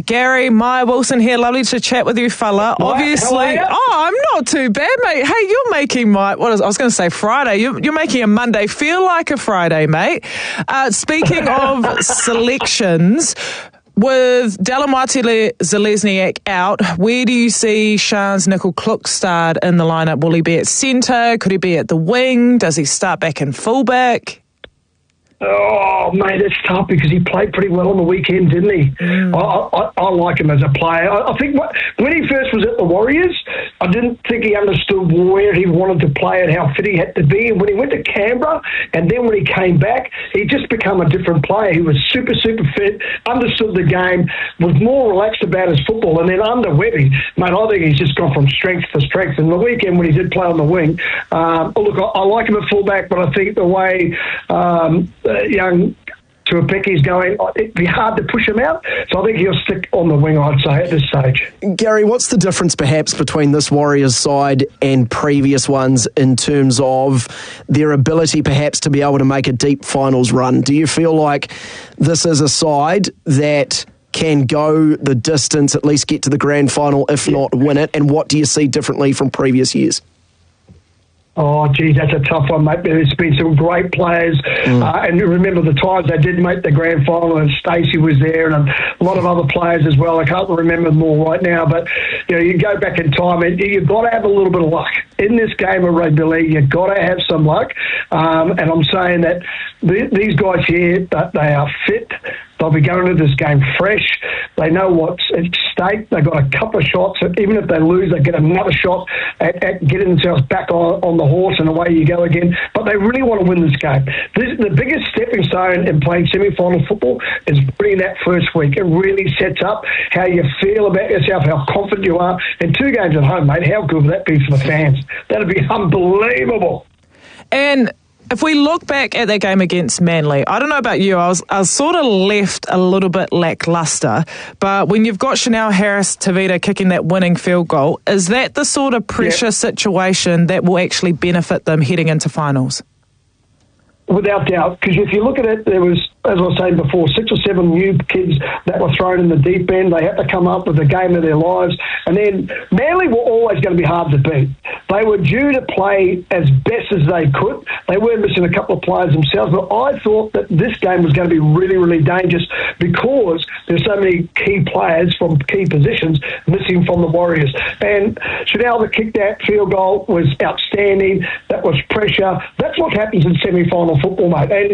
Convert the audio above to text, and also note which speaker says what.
Speaker 1: Gary, Maya Wilson here. Lovely to chat with you, fella. Obviously, I'm not too bad, mate. Hey, you're making I was going to say Friday. You're making a Monday feel like a Friday, mate. Speaking of selections, with Delamoati Zalesniak out, where do you see Shans Nicol-Klokstad in the lineup? Will he be at centre? Could he be at the wing? Does he start back in fullback?
Speaker 2: Oh, mate, it's tough because he played pretty well on the weekend, didn't he? I like him as a player. I think when he first was at the Warriors, I didn't think he understood where he wanted to play and how fit he had to be. And when he went to Canberra and then when he came back, he just became a different player. He was super, super fit, understood the game, was more relaxed about his football. And then under Webby, mate, I think he's just gone from strength to strength. And the weekend when he did play on the wing, look, I like him at fullback, but I think the way young Tuapeki is going, it'd be hard to push him out. So I think he'll stick on the wing, I'd say, at this stage.
Speaker 3: Gary, what's the difference perhaps between this Warriors side and previous ones in terms of their ability perhaps to be able to make a deep finals run? Do you feel like this is a side that can go the distance, at least get to the grand final, if not win it? And what do you see differently from previous years?
Speaker 2: Oh, geez, that's a tough one, mate. There's been some great players. And remember the times they did make the grand final and Stacey was there and a lot of other players as well. I can't remember them all right now. But, you go back in time and you've got to have a little bit of luck. In this game of rugby league, you've got to have some luck. And I'm saying that these guys here, they are fit. They'll be going into this game fresh. They know what's at stake. They've got a couple of shots. Even if they lose, they get another shot at getting themselves back on the horse and away you go again. But they really want to win this game. The biggest stepping stone in playing semi-final football is winning that first week. It really sets up how you feel about yourself, how confident you are. And 2 games at home, mate, how good would that be for the fans? That'd be unbelievable.
Speaker 1: And if we look back at that game against Manly, I don't know about you, I was sort of left a little bit lacklustre, but when you've got Chanel Harris-Tavita kicking that winning field goal, is that the sort of pressure situation that will actually benefit them heading into finals?
Speaker 2: Without doubt, because if you look at it, there was, as I was saying before, 6 or 7 new kids that were thrown in the deep end. They had to come up with the game of their lives. And then Manly were always going to be hard to beat. They were due to play as best as they could. They were missing a couple of players themselves, but I thought that this game was going to be really, really dangerous because there's so many key players from key positions missing from the Warriors. And Chanel that kicked that field goal was outstanding. That was pressure. That's what happens in semi-final football, mate. And